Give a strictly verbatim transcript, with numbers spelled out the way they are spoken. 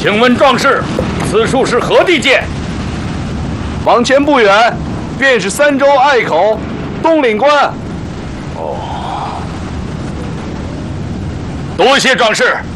请问壮士，此处是何地界？ 往前不远，便是三州隘口东岭关。 哦，多谢壮士。